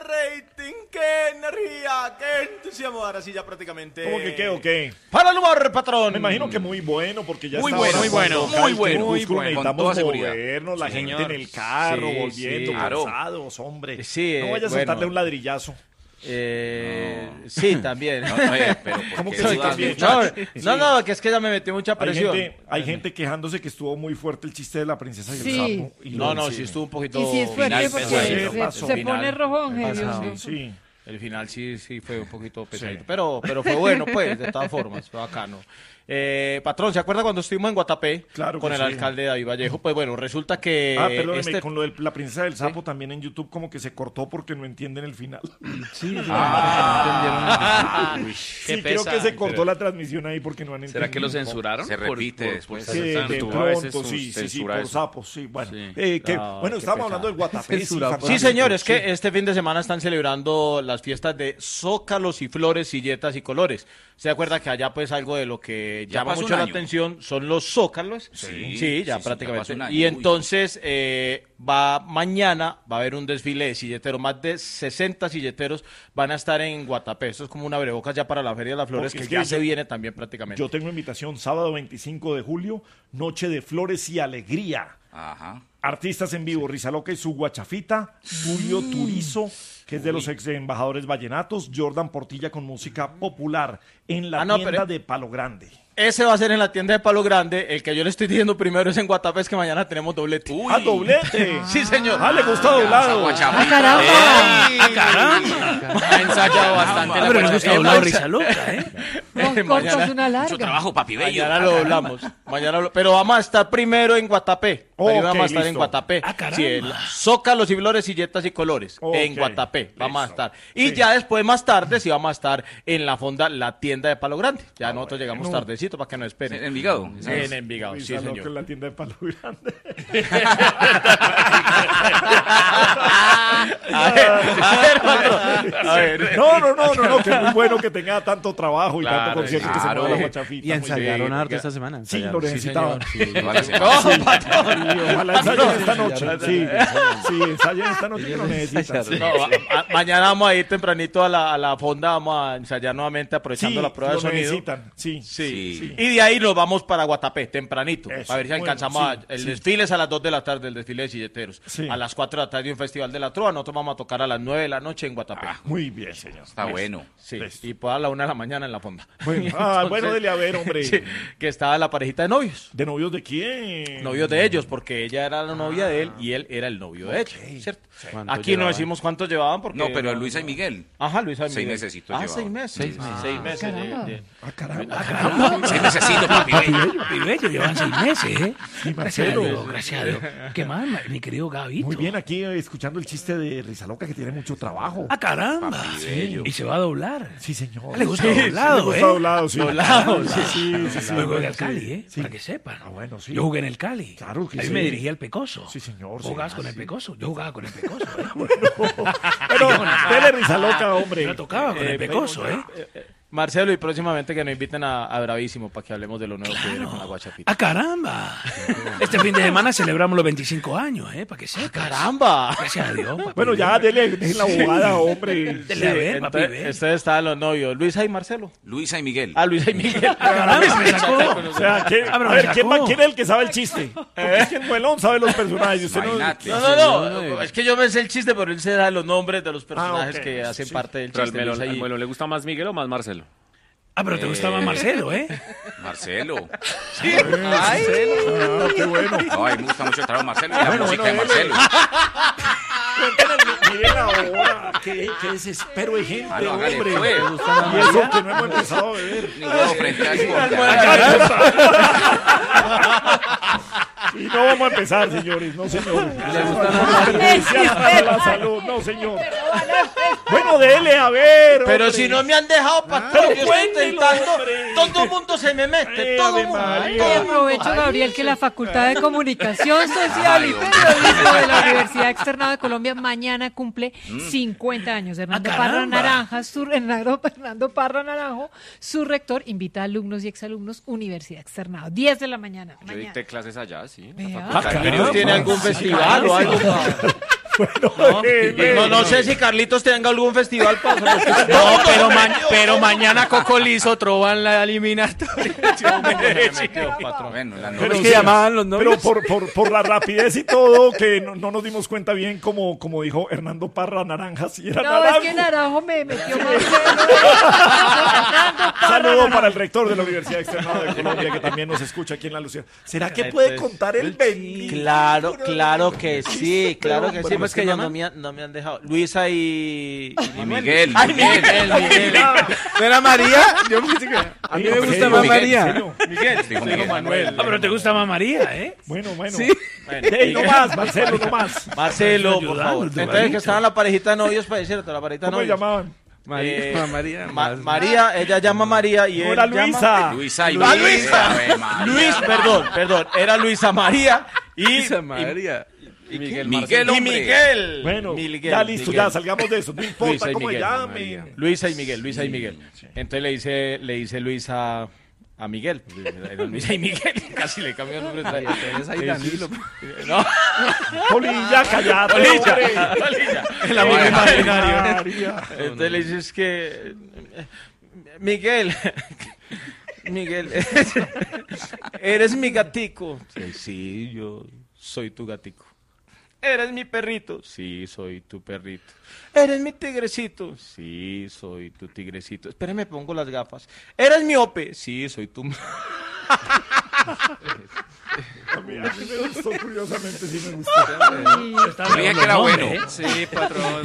rating, qué energía, qué entusiasmo. Ahora sí ya prácticamente. ¿Cómo que qué o qué? Para el humor, patrón. Me imagino que muy bueno, porque ya Muy está bueno, ahora muy bueno, cuando muy cae bueno, muy crepúsculo, bueno, con necesitamos toda seguridad. movernos, la Sí, gente señor. en el carro, Sí, volviendo, sí. cansados, hombre. Sí, no vayas a bueno. soltarle un ladrillazo. Sí, también. No, pero ¿por ¿Cómo qué que sí, dudas, también? muchacho? No, que es que ya me metió mucha Hay presión. gente quejándose que estuvo muy fuerte el chiste de la princesa y el Sí. sapo. Y No, sí sí estuvo un poquito. Y sí es fuerte Final porque pesadito. se pone Final rojo, Ángel. pesado. Sí. El final sí fue un poquito pesadito, Sí. pero fue bueno, pues, de todas formas, fue bacano. Patrón, ¿se acuerda cuando estuvimos en Guatapé Claro con que el sí. alcalde David Vallejo? Pues bueno, resulta que Perdóneme, con lo de la princesa del sapo también en YouTube como que se cortó porque no entienden el final. Sí, Uy, Sí, qué creo que pesar. se cortó la transmisión ahí porque no han entendido. ¿Será que lo censuraron? Se repite después. Sí, de YouTube a veces pronto, sí, censura por eso. sapos, sí, bueno. Sí. Bueno, qué estábamos hablando del Guatapé. Censura, fantástico, Sí, señores, sí. que este fin de semana están celebrando las fiestas de zócalos y flores, silletas y colores. ¿Se acuerda que allá pues algo de lo que Ya llama pasó mucho un la año. atención son los zócalos? Sí, ya sí, prácticamente. ya pasó un año. Y Uy. entonces mañana va a haber un desfile de silleteros, más de 60 silleteros van a estar en Guatapé. Esto es como un abrebocas ya para la Feria de las Flores, Porque que es que ya yo- se viene también prácticamente. Yo tengo invitación sábado 25 de julio, Noche de Flores y Alegría. Ajá. Artistas en vivo, Rizaloca y su guachafita, Julio Turizo, que es de los ex embajadores vallenatos, Jordan Portilla con música popular en la No, tienda pero- de Palo Grande. Ese va a ser en la tienda de Palo Grande. El que yo le estoy diciendo primero es en Guatapé, es que mañana tenemos doblete. ¡Ah, doblete! Sí, señor. ¡Ah, le gusta doblado! ¡Ah, caramba! ¡Caramba! Ha ensayado bastante la Pero les gusta doblado mañana- risa loca, ¿eh? Dos cortas, Mañana- una Mucho larga. trabajo, papi bello. Mañana lo doblamos. Pero vamos a estar primero en Guatapé. Mañana Ok, vamos a estar en listo. Guatapé. Ah, caramba. Sí, zócalos y flores, silletas y colores. Ok, En Guatapé vamos a listo. estar. Y Sí. ya después, más tarde, sí vamos a estar en la fonda, la tienda de Palo Grande. Ya nosotros llegamos bueno. tardecito para que nos esperen. En Envigado. En Envigado, sí, Rizaloca señor. en la tienda de Palo Grande. A ver. No, que es muy bueno que tenga tanto trabajo y Claro, tanto concierto que se claro. mueva la guachafita. Y ensayaron bien. harto esta semana. Sí, ensayaron. lo necesitaba. Toda la semana. No, patrón. Sí, ojalá ensayen esta noche. Sí, ensayen esta noche que lo necesitan. No, mañana vamos a ir tempranito a la fonda, vamos a ensayar nuevamente aprovechando la prueba de lo sonido. necesitan. Sí. Sí. Sí. Y de ahí nos vamos para Guatapé, tempranito, Eso, para ver si bueno, alcanzamos sí, el sí. desfile es a las 2 de la tarde, el desfile de silleteros. Sí. A las 4 de la tarde un festival de la trova, nosotros vamos a tocar a las 9 de la noche en Guatapé. Muy bien, señor. Está bueno. Sí, listo. y pues a la 1 de la mañana en la fonda. Bueno, Entonces, bueno, dele a ver, hombre. sí, que estaba la parejita de novios. ¿De novios de quién? Novios de ellos, porque ella era la novia de él y él era el novio de ella, ¿cierto? ¿Cuánto Aquí no llevaban? decimos cuántos llevaban porque... No, pero Luisa y Miguel. Ajá, Luisa y 6 Miguel. mesecitos Ah, llevaban. 6 meses. 6 meses. Caramba. Ah, caramba. 6 mesecitos, papi bello. Papi bello, llevan 6 meses, ¿eh? Sí, Gracias a Marcelo. Dios, gracias a Dios. ¿Qué más, mi querido Gabito? Muy bien, aquí escuchando el chiste de Rizaloca que tiene mucho trabajo. ¡Ah, caramba! Papi bello. Y se va a doblar. Sí, señor. Le gusta Sí, doblado, le gusta ¿eh? doblado, sí. Doblado, sí, sí. Yo jugué en el Sí. Cali, ¿eh? Sí. Para que sepan. Ah, bueno, sí. Yo jugué en el Cali. Claro que Ahí sí. me dirigía al Pecoso. Sí, señor. ¿Vos jugabas sí. con el Pecoso? Yo jugaba con el Pecoso, ¿eh? Pero, dele Rizaloca, hombre. Yo tocaba con el Pecoso, ¿eh? Marcelo, y próximamente que nos inviten a Bravísimo para que hablemos de lo nuevo que viene con la guachafita. ¡Ah, caramba! Este fin de semana celebramos los 25 años, ¿eh? Para que sepas. ¡Caramba! Gracias a Dios, papi. Bueno, ya, dele la abogada, hombre. Dele a ver, papi, Entonces, ve. ustedes estaban los novios, Luisa y Marcelo. Luisa y Miguel. Ah, Luisa y Miguel. Caramba, me sacó. O sea, Ah, pero a me ver, sacó. ¿quién es el que sabe el chiste? Porque es que el Muelón sabe los personajes. Usted no... Imagínate. No, es que yo me sé el chiste, pero él se da los nombres de los personajes ok, que hacen sí. parte del Pero chiste. Luisa y- ¿le gusta más Miguel o más Marcelo? Ah, pero te gustaba Marcelo, ¿eh? Marcelo. Ah, qué bueno. No, a mí me gusta mucho el trabajo de Marcelo y la música de Marcelo. Miren ahora, qué desespero de gente, Ah, no, hágale, hombre. pues. Y eso que no hemos empezado a beber. Ninguno frente al podcast. Y no vamos a empezar, señores, no, señor. Messi, Para la salud, no, señor. Bueno, dele, a ver. Pero hombre. si no me han dejado, patrón, Pero yo estoy cuéntelo, intentando, hombre. todo el mundo se me mete, todo el mundo. María. Y aprovecho, Gabriel, que la Facultad de Comunicación Social y Periodismo de la Universidad Externado de Colombia mañana cumple 50 años. Hernando Parra caramba. Fernando Parra Naranjo, su rector, invita a alumnos y exalumnos Universidad Externado. 10 de la mañana. Yo dicté clases allá, sí. Vea. ¿Pero tiene algún festival o algo? No sé si Carlitos tenga algún festival para No, pero mañana Coco Lizo trova en la eliminatoria. Bueno, la ¿Cómo es que llamaban los Pero novios? por la rapidez y todo, que no nos dimos cuenta bien, como dijo Hernando Parra, naranja, si era No, naranjo. es que Naranjo me metió más. Saludo para el rector de la Universidad Externada de Colombia, que también nos escucha aquí en La Lucía. ¿Será que puede contar el 20? Claro que sí, claro que sí. ¿Cómo es que no, llaman? no me han dejado. Luisa y Miguel. Miguel. ¿No era María? Yo pensé que... A mí me gusta más María. Dijo Miguel. Manuel. Ah, pero te gusta más María, ¿eh? Bueno. Sí. Ey, no más, Marcelo, no más. Marcelo, por Ayudando, favor. Entonces, que estaban la parejita de novios, para decirte, la parejita de ¿Cómo le novios. llamaban? María, ella llama María y No él era llama... Luisa. Luisa y Luis, perdón, era Luisa María y... María. Miguel, y hombre. Miguel. Bueno, Miguel, ya listo, Miguel. ya salgamos de eso. No importa Luisa y cómo Miguel. llamen. Luisa y Miguel. Entonces le dice Luisa a Miguel. Era Luisa y Miguel. Casi le cambió el nombre. No, Polilla, callate, Polilla. hombre. El amigo Ay, imaginario. María. Entonces le dices que... Miguel, ¿eres mi gatico? Sí, yo soy tu gatico. ¿Eres mi perrito? Sí, soy tu perrito. ¿Eres mi tigrecito? Sí, soy tu tigrecito. Espérame, pongo las gafas. ¿Eres miope? Sí, soy tu... A mí me gustó, curiosamente, sí me gustó. Yo dije que era bueno. Sí, patrón.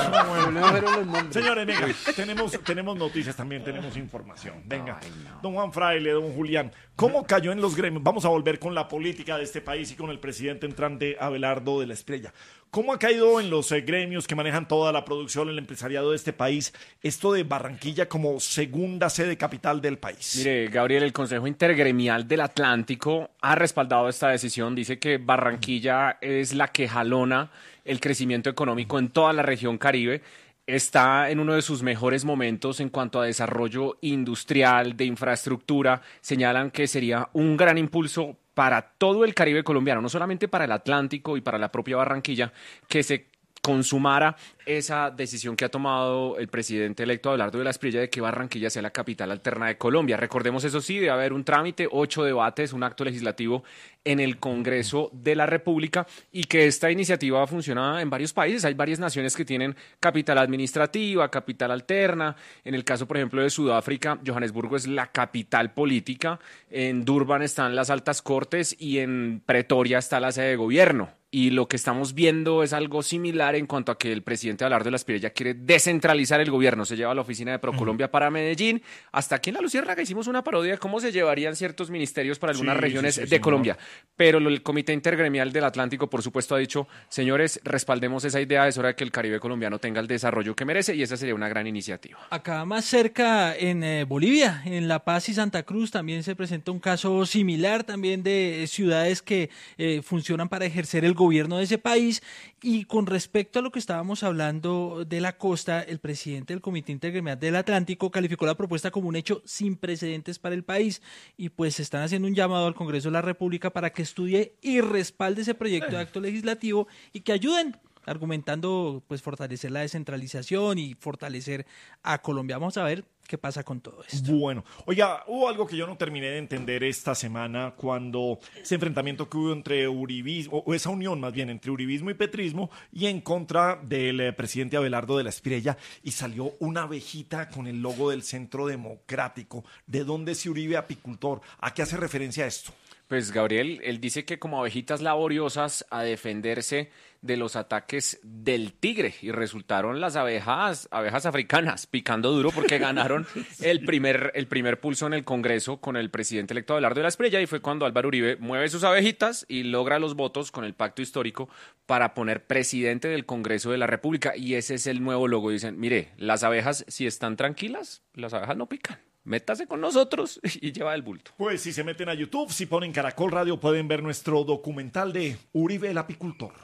Señores, venga, tenemos noticias también, tenemos información. Venga, don Juan Fraile, don Julián, ¿cómo cayó en los gremios? Vamos a volver con la política de este país y con el presidente entrante Abelardo de la Espriella. ¿Cómo ha caído en los gremios que manejan toda la producción, el empresariado de este país, esto de Barranquilla como segunda sede capital del país? Mire, Gabriel, el Consejo Intergremial del Atlántico ha respaldado esta decisión. Dice que Barranquilla es la que jalona el crecimiento económico en toda la región Caribe. Está en uno de sus mejores momentos en cuanto a desarrollo industrial, de infraestructura. Señalan que sería un gran impulso para todo el Caribe colombiano, no solamente para el Atlántico y para la propia Barranquilla, que se consumara esa decisión que ha tomado el presidente electo Abelardo de la Espriella de que Barranquilla sea la capital alterna de Colombia. Recordemos, eso sí, debe haber un trámite, 8 debates, un acto legislativo en el Congreso de la República, y que esta iniciativa funciona en varios países. Hay varias naciones que tienen capital administrativa, capital alterna. En el caso, por ejemplo, de Sudáfrica, Johannesburgo es la capital política, en Durban están las altas cortes y en Pretoria está la sede de gobierno. Y lo que estamos viendo es algo similar en cuanto a que el presidente Abelardo de la Espriella quiere descentralizar el gobierno. Se lleva la oficina de Procolombia para Medellín. Hasta aquí en La Luciérnaga hicimos una parodia de cómo se llevarían ciertos ministerios para algunas regiones de Colombia. Pero el Comité Intergremial del Atlántico, por supuesto, ha dicho, señores, respaldemos esa idea, es hora de que el Caribe colombiano tenga el desarrollo que merece, y esa sería una gran iniciativa. Acá más cerca, en Bolivia, en La Paz y Santa Cruz, también se presenta un caso similar, también de ciudades que funcionan para ejercer el gobierno de ese país. Y con respecto a lo que estábamos hablando de la costa, el presidente del Comité Intergremial del Atlántico calificó la propuesta como un hecho sin precedentes para el país, y pues están haciendo un llamado al Congreso de la República para que estudie y respalde ese proyecto de acto legislativo y que ayuden, argumentando pues fortalecer la descentralización y fortalecer a Colombia. Vamos a ver qué pasa con todo esto. Bueno, oiga, hubo algo que yo no terminé de entender esta semana, cuando ese enfrentamiento que hubo entre uribismo, o esa unión más bien entre uribismo y petrismo, y en contra del presidente Abelardo de la Espriella, y salió una abejita con el logo del Centro Democrático. ¿De dónde es Uribe apicultor? ¿A qué hace referencia esto? Pues Gabriel, él dice que como abejitas laboriosas a defenderse de los ataques del tigre, y resultaron las abejas africanas picando duro porque ganaron el primer pulso en el Congreso con el presidente electo Abelardo de la Espriella, y fue cuando Álvaro Uribe mueve sus abejitas y logra los votos con el pacto histórico para poner presidente del Congreso de la República, y ese es el nuevo logo. Dicen, mire, las abejas si están tranquilas, las abejas no pican. Métase con nosotros y lleva el bulto. Pues si se meten a YouTube, si ponen Caracol Radio, pueden ver nuestro documental de Uribe el apicultor.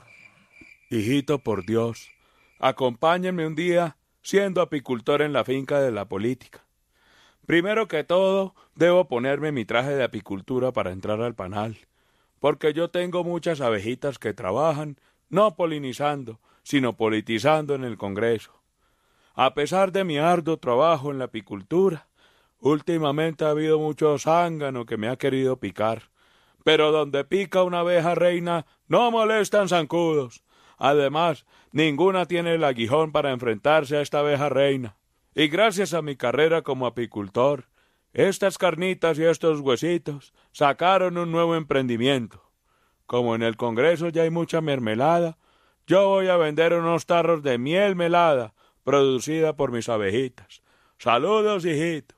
Hijito, por Dios, acompáñenme un día siendo apicultor en la finca de la política. Primero que todo, debo ponerme mi traje de apicultura para entrar al panal, porque yo tengo muchas abejitas que trabajan, no polinizando, sino politizando en el Congreso. A pesar de mi arduo trabajo en la apicultura, últimamente ha habido mucho zángano que me ha querido picar. Pero donde pica una abeja reina, no molestan zancudos. Además, ninguna tiene el aguijón para enfrentarse a esta abeja reina. Y gracias a mi carrera como apicultor, estas carnitas y estos huesitos sacaron un nuevo emprendimiento. Como en el Congreso ya hay mucha mermelada, yo voy a vender unos tarros de miel melada producida por mis abejitas. Saludos, hijito.